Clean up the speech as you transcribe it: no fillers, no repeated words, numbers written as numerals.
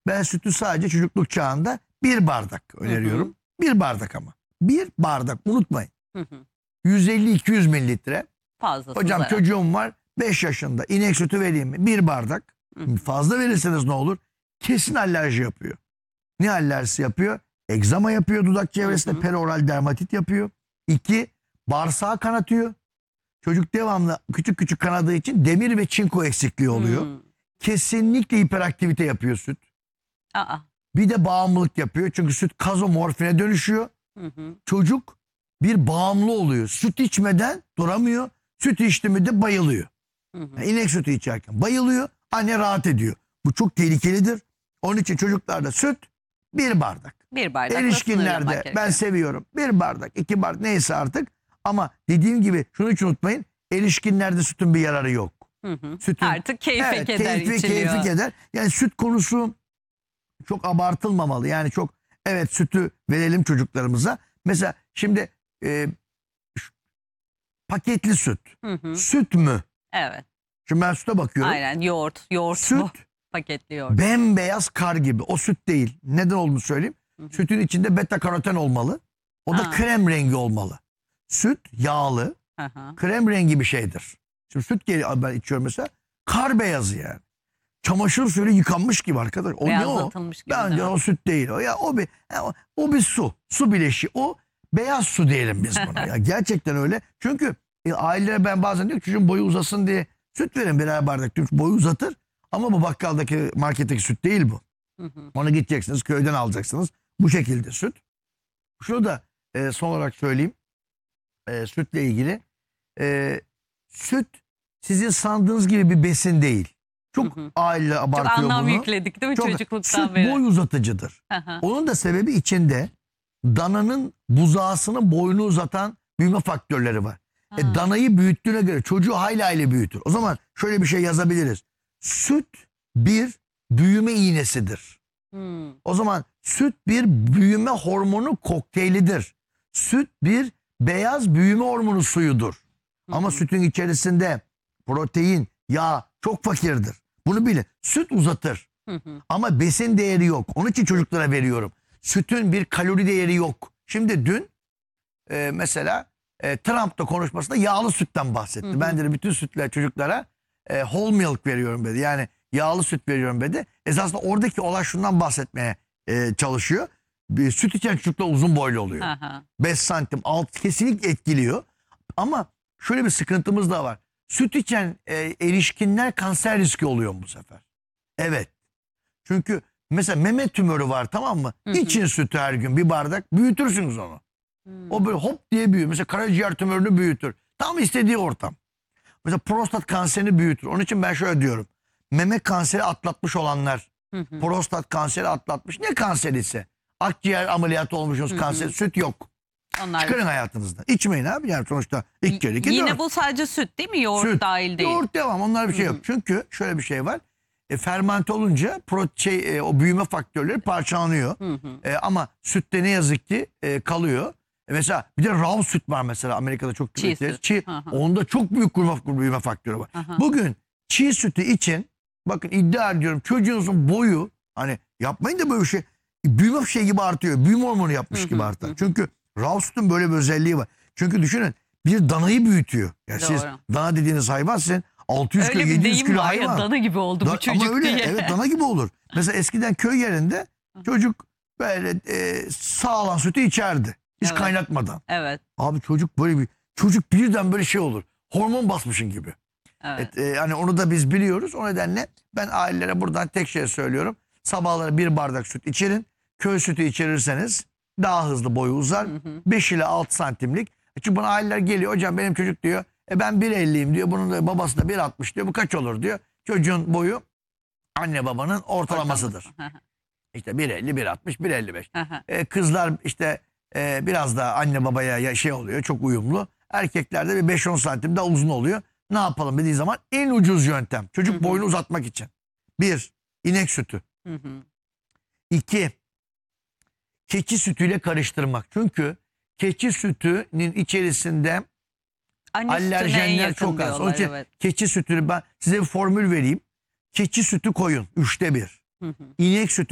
Ben sütü sadece çocukluk çağında 1 bardak öneriyorum. 1 bardak ama. 1 bardak, unutmayın. 150-200 mililitre. Fazlası Hocam zarar. çocuğum var 5 yaşında, inek sütü vereyim mi? 1 bardak. Fazla verirseniz ne olur? Kesin alerji yapıyor. Ne alerjisi yapıyor? Egzama yapıyor dudak çevresinde, peroral dermatit yapıyor. 2, bağırsağı kanatıyor. Çocuk devamlı küçük küçük kanadığı için demir ve çinko eksikliği oluyor. Kesinlikle hiperaktivite yapıyor süt. Aa. Bir de bağımlılık yapıyor. Çünkü süt kazomorfine dönüşüyor. Çocuk bir bağımlı oluyor. Süt içmeden duramıyor. Süt içti mi de bayılıyor. Yani inek sütü içerken bayılıyor. Anne rahat ediyor. Bu çok tehlikelidir. Onun için çocuklarda süt 1 bardak. 1 bardak. Erişkinlerde ben seviyorum. 1 bardak, 2 bardak neyse artık. Ama dediğim gibi şunu hiç unutmayın. Erişkinlerde sütün bir yararı yok. Sütün, Artık keyfe keder içiliyor. Keyfi keder. Yani süt konusu çok abartılmamalı. Yani çok evet sütü verelim çocuklarımıza. Mesela şimdi paketli süt. Süt mü? Evet. Şimdi ben süte bakıyorum. Aynen yoğurt Süt bu. Paketli yoğurt. bembeyaz kar gibi. O süt değil. Neden olduğunu söyleyeyim. Sütün içinde beta karoten olmalı. O da krem rengi olmalı. Süt yağlı, krem rengi bir şeydir. Şimdi süt geliyor, ben içiyorum mesela. Kar beyazı yani. Çamaşır suyuyla yıkanmış gibi arkadaş. O ne o? Beyazlatılmış gibi. Bence o süt değil o. Ya o bir su. Su bileşiği. O beyaz su diyelim biz buna. Ya gerçekten öyle. Çünkü ailelere ben bazen diyorum çocuğun boyu uzasın diye süt verin birer bardak. Çünkü boyu uzatır. Ama bu bakkaldaki, marketteki süt değil bu. Onu gideceksiniz, köyden alacaksınız. Bu şekilde süt. Şunu da son olarak söyleyeyim. Sütle ilgili. Süt sizin sandığınız gibi bir besin değil. Çok aile abartıyor bunu. Çok anlam yükledik değil mi çocukluktan süt beri? boy uzatıcıdır. Onun da sebebi içinde dananın buzağısının boyunu uzatan büyüme faktörleri var. Danayı büyüttüğüne göre çocuğu hayli hayli büyütür. O zaman şöyle bir şey yazabiliriz. Süt bir büyüme iğnesidir. O zaman süt bir büyüme hormonu kokteylidir. Süt bir beyaz büyüme hormonu suyudur. Ama sütün içerisinde protein, yağ çok fakirdir. Bunu bilin. Süt uzatır. Ama besin değeri yok. Onun için çocuklara veriyorum. Sütün bir kalori değeri yok. Şimdi dün mesela Trump da konuşmasında yağlı sütten bahsetti. Ben de bütün sütler çocuklara whole milk veriyorum dedi. Yani yağlı süt veriyorum dedi. Esasında oradaki olay şundan bahsetmeye çalışıyor. Süt içen çocuklar uzun boylu oluyor. 5 santim alt kesinlikle etkiliyor. Ama şöyle bir sıkıntımız da var. Süt içen erişkinler kanser riski oluyor bu sefer. Evet. Çünkü mesela meme tümörü var, tamam mı? İçin sütü her gün 1 bardak, büyütürsünüz onu. O böyle hop diye büyür. Mesela karaciğer tümörünü büyütür. Tam istediği ortam. Mesela prostat kanserini büyütür. Onun için ben şöyle diyorum. Meme kanseri atlatmış olanlar, prostat kanseri atlatmış. Ne kanseri ise? Akciğer ameliyatı olmuşsunuz, kanser, süt yok. Çıkarın hayatınızda. İçmeyin abi. Yani sonuçta 2 kere 2 Yine 4. bu sadece süt değil mi? Yoğurt Süt, dahil değil. yoğurt devam. Onlar bir şey yok. Çünkü şöyle bir şey var. Fermente olunca o büyüme faktörleri parçalanıyor. Ama sütte ne yazık ki kalıyor. Mesela bir de raw süt var mesela, Amerika'da çok tüketilir. Onda çok büyük büyüme faktörü var. Bugün çiğ sütü için bakın iddia ediyorum çocuğunuzun boyu, hani yapmayın da böyle bir şey, büyüme şey gibi artıyor. Büyüme hormonu yapmış gibi artar. Çünkü raw sütün böyle bir özelliği var. Çünkü düşünün, bir danayı büyütüyor. Yani siz dana dediğiniz hayvan sizin 600 kilo 700 kilo hayvan. Ya, dana gibi oldu bu çocuk ama öyle, diye. evet, dana gibi olur. Mesela eskiden köy yerinde çocuk böyle sağlam sütü içerdi. Hiç kaynatmadan. Evet. Abi çocuk birden böyle şey olur. Hormon basmışın gibi. Evet. Hani onu da biz biliyoruz. O nedenle ben ailelere buradan tek şey söylüyorum. Sabahları 1 bardak süt içirin. Köy sütü içirirseniz daha hızlı boyu uzar. 5 ile 6 santimlik. Çünkü bana aileler geliyor. Hocam benim çocuk diyor. Ben 1.50'yim diyor. Bunun da babası da 1.60 diyor. Bu kaç olur diyor. Çocuğun boyu anne babanın ortalamasıdır. İşte 1.50, 1.60, 1.55. Kızlar işte biraz da anne babaya şey oluyor. Çok uyumlu. Erkeklerde bir 5-10 santim daha uzun oluyor. Ne yapalım dediği zaman en ucuz yöntem. Çocuk boyunu uzatmak için. 1. İnek sütü. 2. Keçi sütüyle karıştırmak. Çünkü keçi sütünün içerisinde alerjenler çok az. Onun için keçi sütünü, ben size bir formül vereyim. Keçi sütü koyun 1/3. İnek sütü